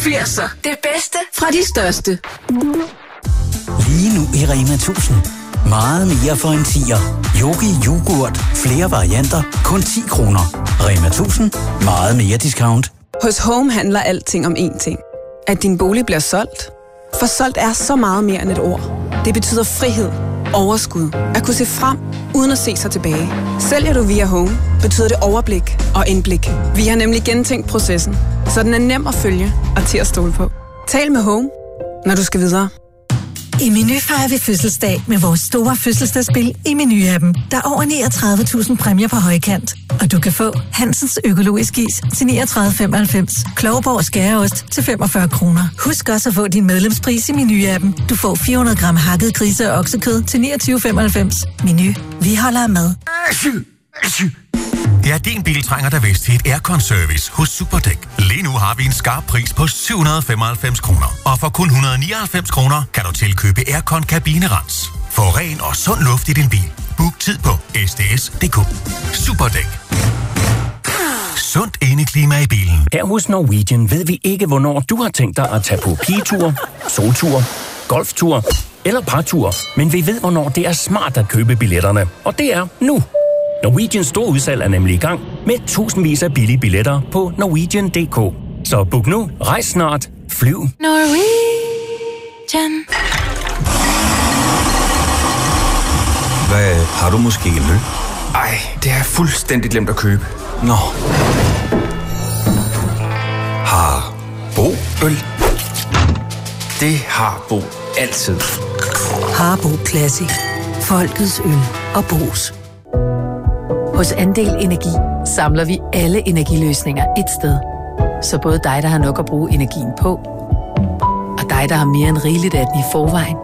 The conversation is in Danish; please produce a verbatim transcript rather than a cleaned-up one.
firser. Det bedste fra de største. Lige nu i Rema tusind. Meget mere for en tier. Yogi yoghurt. Flere varianter. Kun ti kroner. Rema tusind. Meget mere discount. Hos Home handler alting om én ting. At din bolig bliver solgt. For solgt er så meget mere end et ord. Det betyder frihed, overskud, at kunne se frem, uden at se sig tilbage. Sælger du via Home, betyder det overblik og indblik. Vi har nemlig gentænkt processen, så den er nem at følge og til at stole på. Tal med Home, når du skal videre. I Meny fejrer vi fødselsdag med vores store fødselsdagsspil i Meny-appen. Der er over niogtredive tusind præmier på højkant. Og du kan få Hansens økologisk is til niogtredive femoghalvfems, Klovborg skæreost til femogfyrre kroner. Husk også at få din medlemspris i Meny-appen. Du får fire hundrede gram hakket grise- og oksekød til niogtyve femoghalvfems. Meny. Vi holder af mad. Ja, din bil trænger da vist til et aircon-service hos Superdæk. Lige nu har vi en skarp pris på syv hundrede og femoghalvfems kroner. Og for kun et hundrede og nioghalvfems kroner kan du tilkøbe aircon-kabinerens. Få ren og sund luft i din bil. Book tid på s d s punktum d k. Superdæk. Sundt indeklima i bilen. Her hos Norwegian ved vi ikke, hvornår du har tænkt dig at tage på pigetur, soltur, golftur eller partur. Men vi ved, hvornår det er smart at købe billetterne. Og det er nu. Norwegians store udsalg er nemlig i gang med tusindvis af billige billetter på norwegian punktum d k. Så book nu, rejs snart, flyv. Norwegian. Hvad, har du måske en øl? Ej, det har jeg fuldstændig glemt at købe. Nå. Har Bo øl? Det har Bo altid. Harbo Classic. Folkets øl og Bo's. Hos Andel Energi samler vi alle energiløsninger et sted. Så både dig, der har nok at bruge energien på, og dig, der har mere end rigeligt af den i forvejen,